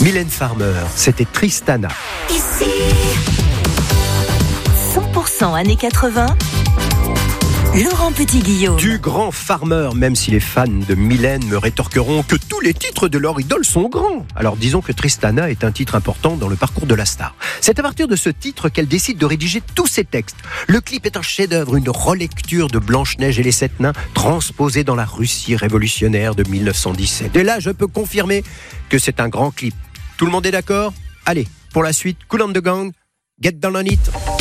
Mylène Farmer, c'était Tristana. Ici 100% années 80. Laurent Petit-Guillaume. Du grand Farmer, même si les fans de Mylène me rétorqueront que tous les titres de leur idole sont grands. Alors disons que Tristana est un titre important dans le parcours de la star. C'est à partir de ce titre qu'elle décide de rédiger tous ses textes. Le clip est un chef-d'œuvre, une relecture de Blanche-Neige et les Sept Nains, transposée dans la Russie révolutionnaire de 1917. Et là, je peux confirmer que c'est un grand clip. Tout le monde est d'accord ? Allez, pour la suite, Kool and the Gang, Get Down on It.